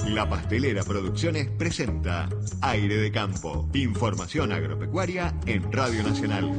La Pastelera Producciones presenta Aire de Campo. Información agropecuaria en Radio Nacional.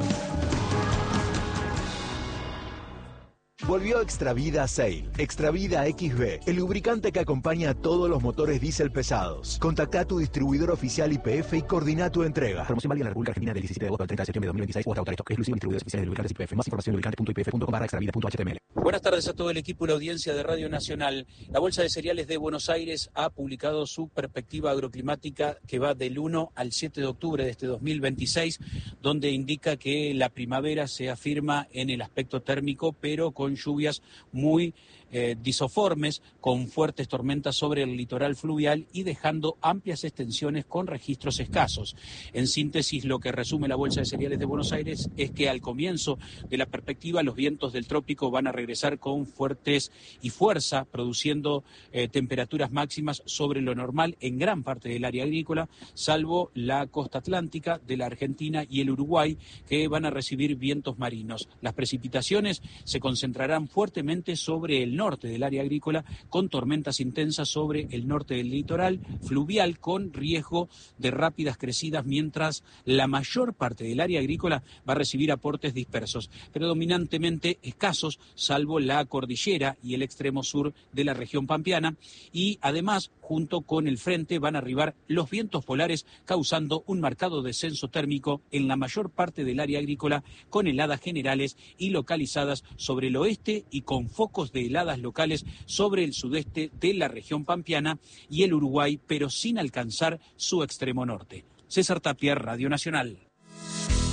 Volvió Extravida Sail, Extravida XB, el lubricante que acompaña a todos los motores diésel pesados. Contacta a tu distribuidor oficial YPF y coordina tu entrega. Promoción válida en la República Argentina del 17 de agosto al 30 de septiembre de 2026 o hasta agotar stock. Exclusivo distribuidores oficiales de lubricantes YPF. Más información en lubricante.ypf.com/extravida.html. Buenas tardes a todo el equipo y la audiencia de Radio Nacional. La Bolsa de Cereales de Buenos Aires ha publicado su perspectiva agroclimática que va del 1 al 7 de octubre de este 2026, donde indica que la primavera se afirma en el aspecto térmico, pero con lluvias muy disoformes, con fuertes tormentas sobre el litoral fluvial y dejando amplias extensiones con registros escasos. En síntesis, lo que resume la Bolsa de Cereales de Buenos Aires es que al comienzo de la perspectiva los vientos del trópico van a regresar con fuertes y fuerza, produciendo temperaturas máximas sobre lo normal en gran parte del área agrícola, salvo la costa atlántica de la Argentina y el Uruguay, que van a recibir vientos marinos. Las precipitaciones se concentrarán fuertemente sobre el norte del área agrícola, con tormentas intensas sobre el norte del litoral fluvial, con riesgo de rápidas crecidas, mientras la mayor parte del área agrícola va a recibir aportes dispersos, predominantemente escasos, salvo la cordillera y el extremo sur de la región pampeana, y además, junto con el frente, van a arribar los vientos polares, causando un marcado descenso térmico en la mayor parte del área agrícola, con heladas generales y localizadas sobre el oeste y con focos de heladas locales sobre el sudeste de la región pampeana y el Uruguay, pero sin alcanzar su extremo norte. César Tapia, Radio Nacional.